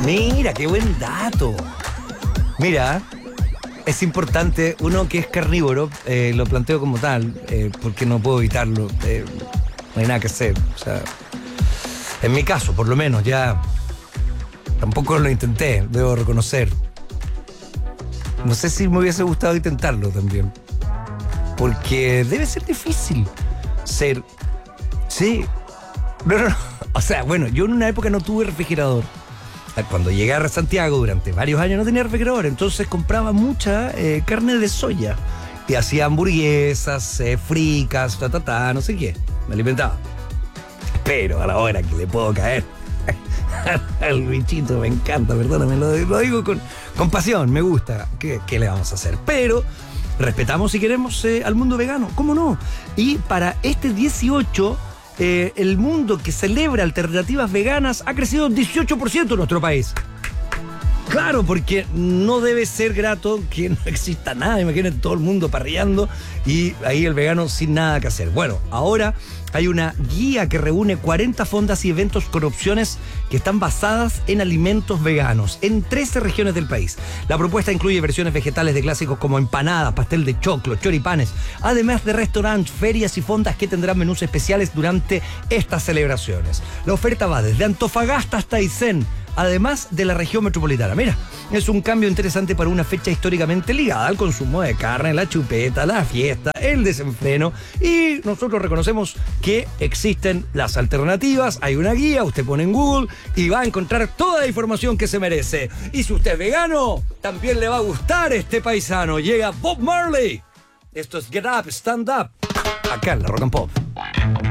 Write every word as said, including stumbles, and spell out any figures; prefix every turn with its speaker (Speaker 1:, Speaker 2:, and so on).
Speaker 1: Mira, qué buen dato. Mira, es importante, uno que es carnívoro, eh, lo planteo como tal, eh, porque no puedo evitarlo. Eh, no hay nada que hacer. O sea, en mi caso, por lo menos, ya tampoco lo intenté, debo reconocer. No sé si me hubiese gustado intentarlo también. Porque debe ser difícil ser... Sí. No, no, no. O sea, bueno, yo en una época no tuve refrigerador. Cuando llegué a Santiago durante varios años no tenía refrigerador, entonces compraba mucha eh, carne de soya y hacía hamburguesas, eh, fricas, ta, ta, ta, no sé qué. Me alimentaba. Pero a la hora que le puedo caer al bichito, me encanta, perdóname, lo, lo digo con, con pasión, me gusta. ¿Qué, ¿Qué le vamos a hacer? Pero respetamos si queremos eh, al mundo vegano, ¿cómo no? Y para este dieciocho... Eh, el mundo que celebra alternativas veganas ha crecido dieciocho por ciento en nuestro país. Claro, porque no debe ser grato que no exista nada. Imagínate todo el mundo parrillando y ahí el vegano sin nada que hacer. Bueno, ahora hay una guía que reúne cuarenta fondas y eventos con opciones que están basadas en alimentos veganos en trece regiones del país. La propuesta incluye versiones vegetales de clásicos como empanadas, pastel de choclo, choripanes, además de restaurantes, ferias y fondas que tendrán menús especiales durante estas celebraciones. La oferta va desde Antofagasta hasta Aysén, además de la región metropolitana. Mira, es un cambio interesante para una fecha históricamente ligada al consumo de carne, la chupeta, la fiesta, el desenfreno, y nosotros reconocemos que existen las alternativas. Hay una guía, usted pone en Google y va a encontrar toda la información que se merece. Y si usted es vegano, también le va a gustar este paisano. Llega Bob Marley. Esto es Get Up, Stand Up, acá en la Rock and Pop.